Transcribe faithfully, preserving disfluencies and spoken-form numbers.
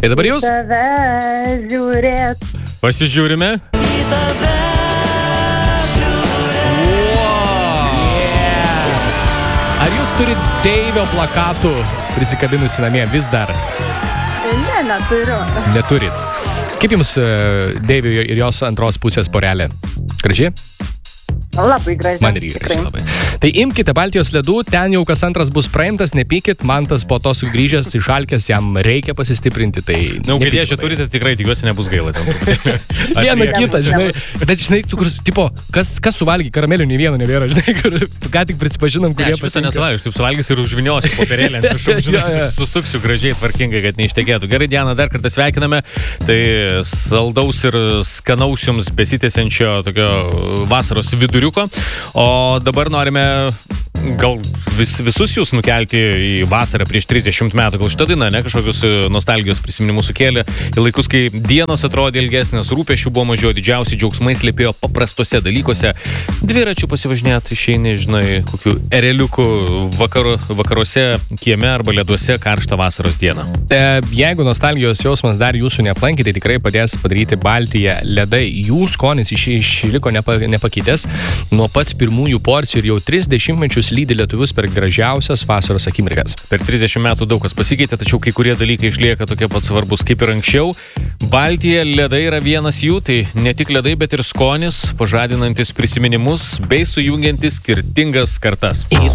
Tai dabar jūs? Tave žiūrėt. Pasižiūrime. Į tave žiūrėt. Wow. Yeah. Ar jūs turite Deivio plakatų prisikabinusi namie vis dar? Ne, neturiu. Neturit. Kaip jums Deivio ir jos antros pusės porelė? Graži? Labai graži. Man irgi graži labai. Tai imkite Baltijos ledų, ten jau kas antras bus praimtas, nepykit, man tas po to sugrįžęs iš Alkės, jam reikia pasistiprinti, tai... Na, kai dėžę turite, tikrai tikiuosi nebus gaila. Vieną kitą, žinai, bet žinai, tu, kur, tipo, kas, kas suvalgy karamelių, nei vieno nebėra, žinai, kur ką tik prisipažinom, kurie patinka. Ne, aš visą nesuvalgysiu, taip suvalgysiu ir užviniosiu popierėlę, prašau, žinai, ja, ja. Susuksiu gražiai, tvarkingai, kad neištekėtų. Gerai, Diana, dar kartą sveikiname, tai saldaus ir skanaus jums besitęsiančio tokio vasaros viduriuko. O dabar norime gal vis, visus jūs nukelti į vasarą prieš trisdešimt metų, gal šitą dainą, ne, kažkokius nostalgijos prisiminimus sukėlė į laikus, kai dienos atrodė ilgesnės, rūpesčių buvo mažiau, didžiausi džiaugsmai slėpėjo paprastose dalykuose, dviračių pasivažinėti, išeini, žinai, kokių ereliukų vakaro, vakaruose, kieme arba leduose karštą vasaros dieną. E, jeigu nostalgijos jausmas dar jūsų neaplankė, tai tikrai padės padaryti Baltiją ledai. Jų skonis iš, išliko nepa, nepakitęs nuo pat pirmųjų porcijų ir jau tris dešimtmečius lydi lietuvius per gražiausias vasaros akimirkas. Per trisdešimt metų daug kas pasikeitė, tačiau kai kurie dalykai išlieka tokie pat svarbus kaip ir anksčiau. Baltija ledai yra vienas jų, tai ne tik ledai, bet ir skonis, pažadinantis prisiminimus bei sujungiantis skirtingas kartas. Į